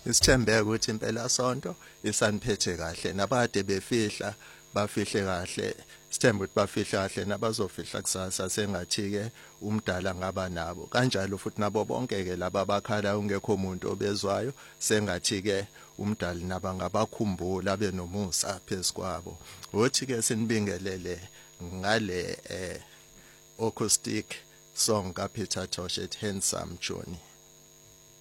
Isithembe ukuthi impela sonto isaniphethe kahle nabade befihla bafihle kahle sithemba ukuthi bafihle kahle nabazofihla kusasa sengathi ke umdala ngaba nabo kanjalo futhi nabo bonke ke laba bakhala ungekho umuntu obezwayo sengathi ke umdali naba ngabakhumbula benomusa phezkwabo uthi ke sinibingelele ngale acoustic song kaPeter Tosh ethi Handsome Johnny.